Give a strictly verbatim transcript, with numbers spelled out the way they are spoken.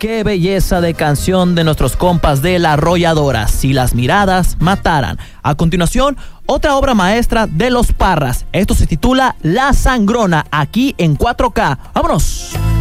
Qué belleza de canción de nuestros compas de La Arrolladora, Si las miradas mataran. A continuación, otra obra maestra de Los Parras. Esto se titula La Sangrona, aquí en cuatro K. ¡Vámonos!